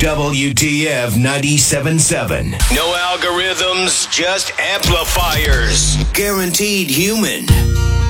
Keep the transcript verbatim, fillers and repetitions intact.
W T F ninety-seven point seven. No algorithms, just amplifiers. Guaranteed human.